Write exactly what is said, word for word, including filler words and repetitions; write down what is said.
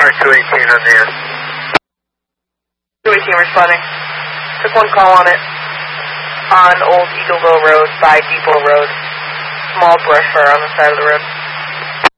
Alright, two eighteen on the air. two eighteen responding. Took one call on it. On Old Eagleville Road by Depot Road. Small brush fire on the side of the road.